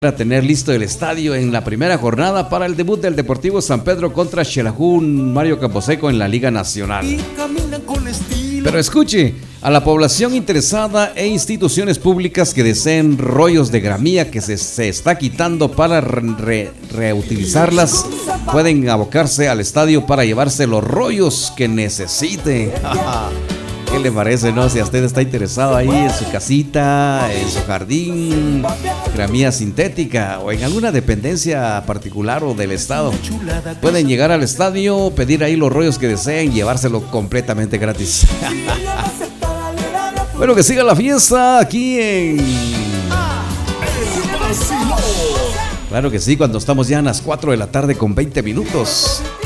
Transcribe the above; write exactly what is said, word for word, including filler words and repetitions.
A tener listo el estadio en la primera jornada para el debut del Deportivo San Pedro contra Xelajú Mario Camposeco en la Liga Nacional. Pero escuche, a la población interesada e instituciones públicas que deseen rollos de gramilla que se, se está quitando para re, reutilizarlas, pueden abocarse al estadio para llevarse los rollos que necesiten. ¿Qué le parece, no? Si a usted está interesado ahí en su casita, en su jardín, gramilla sintética o en alguna dependencia particular o del estado, pueden llegar al estadio, pedir ahí los rollos que deseen y llevárselo completamente gratis. Bueno, que siga la fiesta aquí en... Claro que sí, cuando estamos ya a las cuatro de la tarde con veinte minutos.